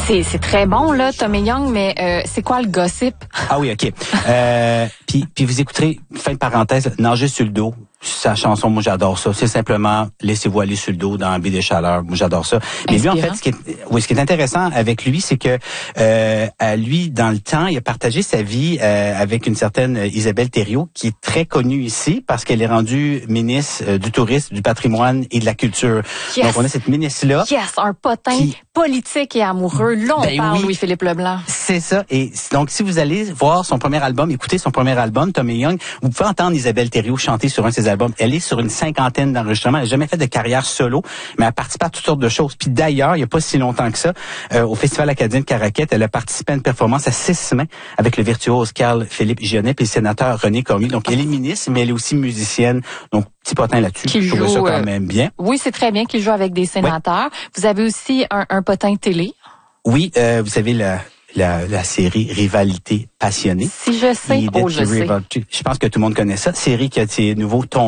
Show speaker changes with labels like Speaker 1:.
Speaker 1: C'est très bon, là, Tommy Young, mais c'est quoi le gossip?
Speaker 2: Ah oui, OK. Puis vous écouterez, fin de parenthèse, Nager sur le dos. Sa chanson, moi j'adore ça. C'est simplement laissez-vous aller sur le dos dans la baie des Chaleurs. Moi j'adore ça. Mais lui en fait, ce qui est intéressant avec lui, c'est que lui dans le temps, il a partagé sa vie avec une certaine Isabelle Thériault, qui est très connue ici parce qu'elle est rendue ministre du tourisme, du patrimoine et de la culture.
Speaker 1: Yes.
Speaker 2: Donc on a cette ministre là.
Speaker 1: Yes, un potin politique et amoureux. Là on parle Louis-Philippe Leblanc.
Speaker 2: C'est ça. Et donc si vous allez voir son premier album, écouter son premier album, Tommy Young, vous pouvez entendre Isabelle Thériault chanter sur un de ses albums. Elle est sur une 50aine d'enregistrements. Elle n'a jamais fait de carrière solo, mais elle participe à toutes sortes de choses. Puis d'ailleurs, il n'y a pas si longtemps que ça, au Festival acadien de Caraquette, elle a participé à une performance à 6 mains avec le virtuose Carl-Philippe Gionnet et le sénateur René Cormier. Donc elle est ministre, mais elle est aussi musicienne. Donc petit potin là-dessus. Je trouve ça quand même bien.
Speaker 1: Oui, c'est très bien qu'il joue avec des sénateurs. Oui. Vous avez aussi un potin télé.
Speaker 2: Oui, vous savez la série Rivalité passionnée.
Speaker 1: Si je sais, je sais.
Speaker 2: Je pense que tout le monde connaît ça. Série qui a été nouveau tombé